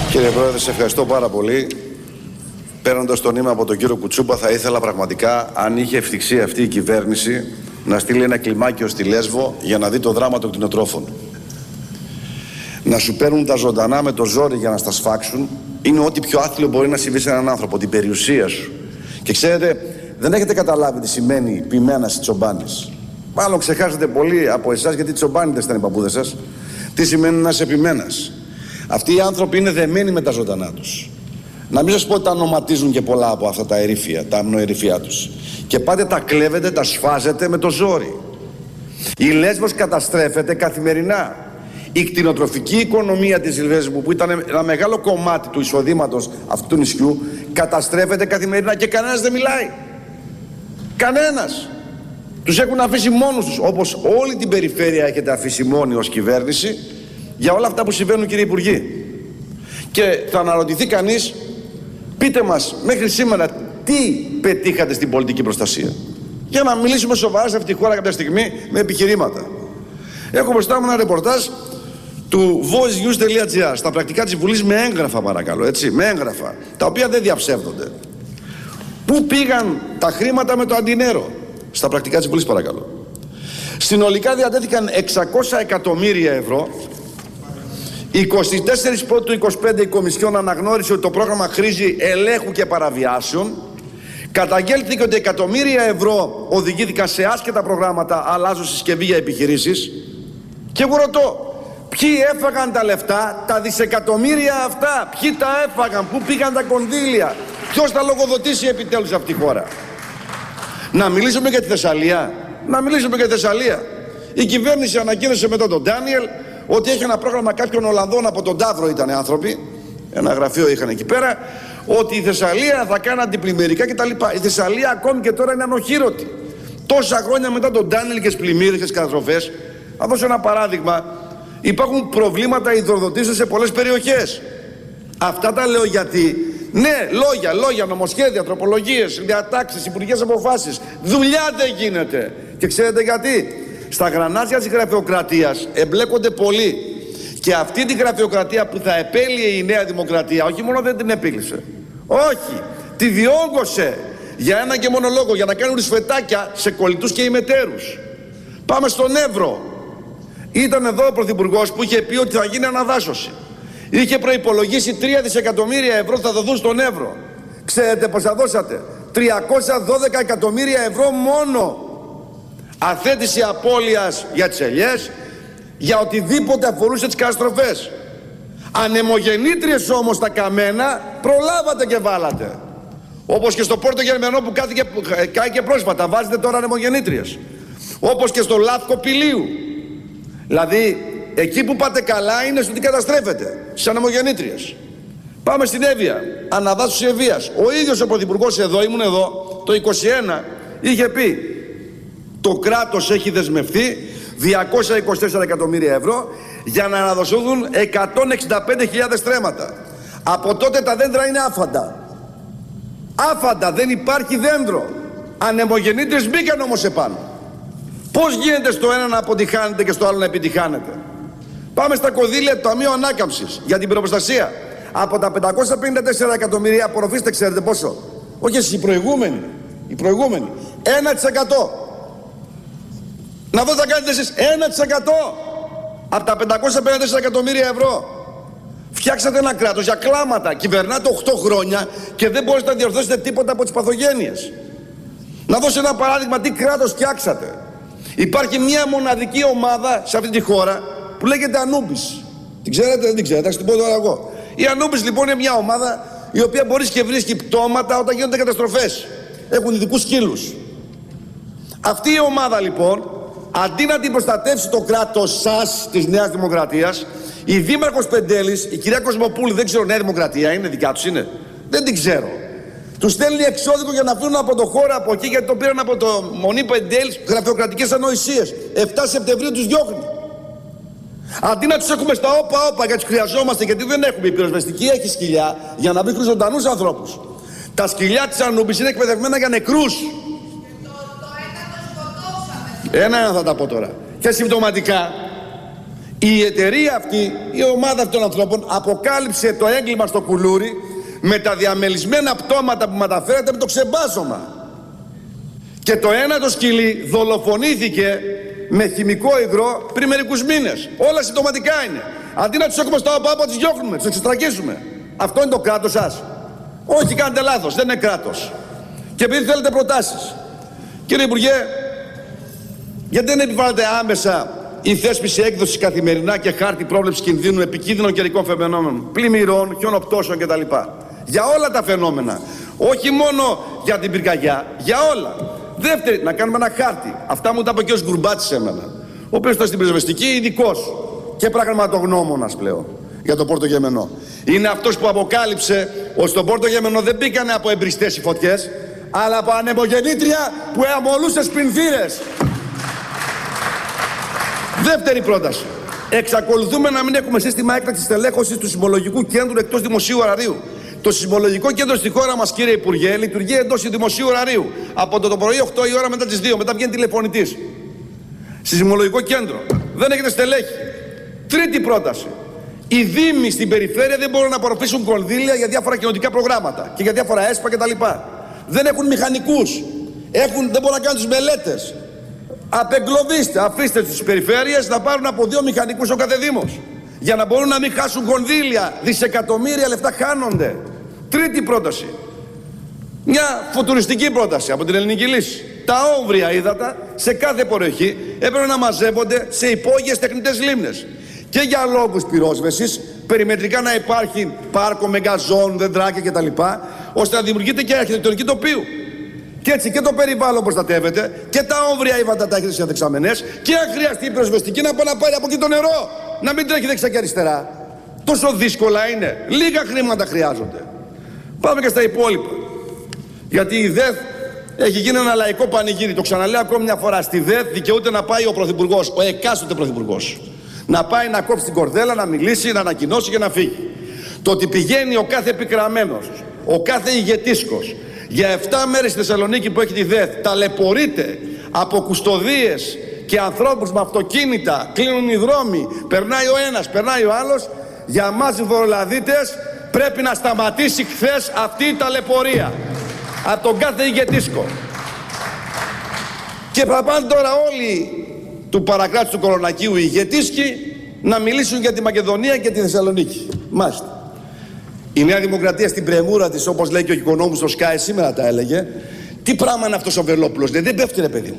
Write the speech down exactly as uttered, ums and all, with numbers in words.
Κύριε Πρόεδρε, σε ευχαριστώ πάρα πολύ. Παίρνοντας το νήμα από τον κύριο Κουτσούπα, θα ήθελα πραγματικά, αν είχε ευτυχία αυτή η κυβέρνηση, να στείλει ένα κλιμάκιο στη Λέσβο για να δει το δράμα των κτηνοτρόφων. Να σου παίρνουν τα ζωντανά με το ζόρι για να στα σφάξουν είναι ό,τι πιο άθλιο μπορεί να συμβεί σε έναν άνθρωπο, την περιουσία σου. Και ξέρετε, δεν έχετε καταλάβει τι σημαίνει ποιμένας ή τσομπάνης. Μάλλον ξεχάσετε πολλοί από εσάς, γιατί τσομπάνιτες ήταν οι παππούδες σας. Τι σημαίνει να είσαι ποιμένας. Αυτοί οι άνθρωποι είναι δεμένοι με τα ζωντανά τους. Να μην σας πω ότι τα ονοματίζουν και πολλά από αυτά τα ερήφια, τα αμνοερήφια τους. Και πάτε τα κλέβετε, τα σφάζετε με το ζόρι. Η Λέσβος καταστρέφεται καθημερινά. Η κτηνοτροφική οικονομία της Λέσβου, που ήταν ένα μεγάλο κομμάτι του εισοδήματος αυτού του νησιού, καταστρέφεται καθημερινά και κανένας δεν μιλάει. Κανένας. Τους έχουν αφήσει μόνους τους, όπως όλη την περιφέρεια έχετε αφήσει μόνοι ως κυβέρνηση, για όλα αυτά που συμβαίνουν, κύριε Υπουργοί. Και θα αναρωτηθεί κανείς, πείτε μας μέχρι σήμερα τι πετύχατε στην πολιτική προστασία, για να μιλήσουμε σοβαρά σε αυτή τη χώρα κάποια στιγμή με επιχειρήματα. Έχω μπροστά μου ένα ρεπορτάζ του voice news τελεία gr στα πρακτικά της Βουλής, με έγγραφα, παρακαλώ, έτσι, με έγγραφα, τα οποία δεν διαψεύδονται. Πού πήγαν τα χρήματα με το αντινέρο? Στα πρακτικά της Βουλής, παρακαλώ. Συνολικά διατέθηκαν εξακόσια εκατομμύρια ευρώ. εικοστή τέταρτη πρώτου του είκοσι πέντε η Κομισιόν αναγνώρισε ότι το πρόγραμμα χρήζει ελέγχου και παραβιάσεων. Καταγγέλθηκε ότι εκατομμύρια ευρώ οδηγήθηκαν σε άσχετα προγράμματα, αλλάζουν συσκευή για επιχειρήσεις. Και εγώ ρωτώ, ποιοι έφαγαν τα λεφτά, τα δισεκατομμύρια αυτά? Ποιοι τα έφαγαν, πού πήγαν τα κονδύλια, ποιος θα λογοδοτήσει επιτέλους αυτή τη χώρα? Να μιλήσουμε για τη Θεσσαλία. Να μιλήσουμε για τη Θεσσαλία. Η κυβέρνηση ανακοίνωσε μετά τον Ντάνιελ ότι έχει ένα πρόγραμμα κάποιων Ολλανδών από τον Ταύρο, ήταν άνθρωποι, ένα γραφείο είχαν εκεί πέρα, ότι η Θεσσαλία θα κάνει αντιπλημμυρικά κτλ. Η Θεσσαλία ακόμη και τώρα είναι ανοχήρωτη. Τόσα χρόνια μετά τον Ντάνιελ και τις πλημμύρες και τις καταστροφές. Θα δώσω ένα παράδειγμα. Υπάρχουν προβλήματα υδροδοτήσεων σε πολλές περιοχές. Αυτά τα λέω γιατί, ναι, λόγια, λόγια, νομοσχέδια, τροπολογίες, διατάξεις, υπουργικές αποφάσεις. Δουλειά δεν γίνεται. Και ξέρετε γιατί? Στα γρανάζια της γραφειοκρατίας εμπλέκονται πολλοί. Και αυτή τη γραφειοκρατία που θα επέλυε η Νέα Δημοκρατία, όχι μόνο δεν την επίλυσε, όχι, τη διόγκωσε για ένα και μόνο λόγο, για να κάνουν ρουσφετάκια σε κολλητούς και ημετέρους. Πάμε στον Εύρο. Ήταν εδώ ο Πρωθυπουργός που είχε πει ότι θα γίνει αναδάσωση. Είχε προϋπολογίσει τρία δισεκατομμύρια ευρώ θα δοθούν στον Εύρο. Ξέρετε πως θα δώσατε? τριακόσια δώδεκα εκατομμύρια ευρώ μόνο. Αθέτηση απώλειας για τις ελιές, για οτιδήποτε αφορούσε τις καταστροφές. Ανεμογεννήτριες όμως τα καμένα προλάβατε και βάλατε. Όπως και στο Πόρτο Γερμανό που κάηκε πρόσφατα, βάζετε τώρα ανεμογεννήτριες. Όπως και στο Λάφκο Πηλίου. Δηλαδή, εκεί που πάτε καλά είναι στο τι καταστρέφεται, στις ανεμογεννήτριες. Πάμε στην Εύβοια, αναδάσωση Ευβοίας. Ο ίδιος ο Πρωθυπουργός εδώ, ήμουν εδώ, το είκοσι ένα, είχε πει το κράτος έχει δεσμευτεί διακόσια είκοσι τέσσερα εκατομμύρια ευρώ για να αναδοσωθούν εκατόν εξήντα πέντε χιλιάδες στρέμματα. Από τότε τα δέντρα είναι άφαντα. Άφαντα, δεν υπάρχει δέντρο. Ανεμογεννήτριες μπήκαν όμως επάνω. Πώς γίνεται στο ένα να αποτυχάνετε και στο άλλο να επιτυχάνετε? Πάμε στα κονδύλια του Ταμείου Ανάκαμψης για την πυροπροστασία. Από τα πεντακόσια πενήντα τέσσερα εκατομμύρια απορροφήστε, ξέρετε πόσο? Όχι εσείς, οι προηγούμενοι. Οι προηγούμενοι. ένα τοις εκατό. Να δω θα κάνετε εσείς ένα τοις εκατό από τα πεντακόσια πενήντα τέσσερα εκατομμύρια ευρώ. Φτιάξατε ένα κράτος για κλάματα. Κυβερνάτε οκτώ χρόνια και δεν μπορείτε να διορθώσετε τίποτα από τις παθογένειες. Να δώσω ένα παράδειγμα τι κράτος φτιάξατε. Υπάρχει μια μοναδική ομάδα σε αυτή τη χώρα που λέγεται Ανούμπης. Την ξέρετε, δεν την ξέρετε, θα την πω τώρα εγώ. Η Ανούμπης λοιπόν είναι μια ομάδα η οποία μπορεί και βρίσκει πτώματα όταν γίνονται καταστροφές. Έχουν ειδικούς σκύλους. Αυτή η ομάδα λοιπόν, αντί να την προστατεύσει το κράτος σας της Νέας Δημοκρατίας, η Δήμαρχος Πεντέλης, η κυρία Κοσμοπούλη, δεν ξέρω, Νέα Δημοκρατία είναι, δικιά τους είναι, δεν την ξέρω. Τους στέλνει εξώδικο για να φύγουν από το χώρο από εκεί, γιατί το πήραν από το Μονή Πεντέλης, γραφειοκρατικές ανοησίες. εφτά Σεπτεμβρίου τους διώχνει. Αντί να τους έχουμε στα όπα όπα, γιατί τους χρειαζόμαστε, γιατί δεν έχουμε, η πυροσβεστική έχει σκυλιά για να βρίσκουν ζωντανούς ανθρώπους. Τα σκυλιά της Ανούμπης είναι εκπαιδευμένα για νεκρούς. Ένα-ένα θα τα πω τώρα. Και συμπτωματικά, Η εταιρεία αυτή, η ομάδα αυτών των ανθρώπων αποκάλυψε το έγκλημα στο κουλούρι με τα διαμελισμένα πτώματα που μεταφέρατε με το ξεμπάζωμα. Και το ένα το σκυλί δολοφονήθηκε με χημικό υγρό πριν μερικούς μήνες. Όλα συμπτωματικά είναι. Αντί να τους έχουμε στο άπαπα, τις διώχνουμε, τους εξωστρακίζουμε. Αυτό είναι το κράτος σας? Όχι, κάνετε λάθος, δεν είναι κράτος. Και επειδή θέλετε προτάσεις, κύριε Υπουργέ, γιατί δεν επιβάλλετε άμεσα η θέσπιση έκδοση καθημερινά και χάρτη πρόβλεψης κινδύνου επικίνδυνων καιρικών φαινόμενων, πλημμυρών, χιονοπτώσεων κτλ. Για όλα τα φαινόμενα. Όχι μόνο για την πυρκαγιά, για όλα. Δεύτερη, να κάνουμε ένα χάρτη. Αυτά μου τα είπε ο κ. Γκουρμπάτσης εμένα, ο οποίος ήταν στην πυροσβεστική ειδικός και πραγματογνώμονας πλέον για το Πόρτο Γεμενό. Είναι αυτός που αποκάλυψε ότι στον Πόρτο Γεμενό δεν μπήκανε από εμπριστές οι φωτιές, αλλά από ανεμογεννήτρια που αμολούσε σπινθήρες. Δεύτερη πρόταση. Εξακολουθούμε να μην έχουμε σύστημα έκτακτης στελέχωσης του Σεισμολογικού Κέντρου εκτός δημοσίου ωραρίου. Το Σεισμολογικό Κέντρο στη χώρα μας, κύριε Υπουργέ, λειτουργεί εντός του δημοσίου ωραρίου. Από το, το πρωί οκτώ η ώρα μετά τις δύο. Μετά βγαίνει τηλεφωνητής. Σεισμολογικό Κέντρο. Δεν έχετε στελέχη. Τρίτη πρόταση. Οι δήμοι στην περιφέρεια δεν μπορούν να απορροφήσουν κονδύλια για διάφορα κοινοτικά προγράμματα και για διάφορα ΕΣΠΑ κτλ. Δεν έχουν μηχανικούς. Έχουν, δεν μπορούν να κάνουν τις μελέτες. Απεγκλωβίστε, αφήστε τις περιφέρειες να πάρουν από δύο μηχανικούς ο κάθε δήμος. Για να μπορούν να μην χάσουν κονδύλια. Δισεκατομμύρια λεφτά χάνονται. Τρίτη πρόταση. Μια φουτουριστική πρόταση από την Ελληνική Λύση. Τα όμβρια ύδατα σε κάθε περιοχή έπρεπε να μαζεύονται σε υπόγειες τεχνητές λίμνες. Και για λόγους πυρόσβεσης, περιμετρικά να υπάρχει πάρκο με γκαζόν, δεντράκια κτλ. Ώστε να δημιουργείται και αρχιτεκτονική τοπίου. Και έτσι και το περιβάλλον προστατεύεται και τα όμβρια ύδατα τα έχετε σε δεξαμενές. Και αν χρειαστεί η πυροσβεστική να πάει να πάρει από εκεί το νερό. Να μην τρέχει δεξιά και αριστερά. Τόσο δύσκολα είναι. Λίγα χρήματα χρειάζονται. Πάμε και στα υπόλοιπα. Γιατί η ΔΕΘ έχει γίνει ένα λαϊκό πανηγύρι. Το ξαναλέω ακόμη μια φορά. Στη ΔΕΘ δικαιούται να πάει ο πρωθυπουργός, ο εκάστοτε πρωθυπουργός. Να πάει να κόψει την κορδέλα, να μιλήσει, να ανακοινώσει και να φύγει. Το ότι πηγαίνει ο κάθε επικραμμένος, ο κάθε ηγετήσκος για εφτά μέρες στη Θεσσαλονίκη που έχει τη ΔΕΘ, ταλαιπωρείται από κουστοδίες και ανθρώπους με αυτοκίνητα, κλείνουν οι δρόμοι, περνάει ο ένας, περνάει ο άλλος. Για μας οι δωρολαδίτες πρέπει να σταματήσει χθες αυτή η ταλαιπωρία από τον κάθε ηγετήσκο. Και θα πάνε τώρα όλοι του παρακράτους του Κορονακίου οι ηγετήσκοι να μιλήσουν για τη Μακεδονία και τη Θεσσαλονίκη. Μάλιστα. Η Νέα Δημοκρατία στην πρεμούρα της, όπως λέει και ο οικονόμος στο Sky σήμερα τα έλεγε. Τι πράγμα είναι αυτός ο Βελόπουλος? Δεν, δεν πέφτει ρε παιδί μου.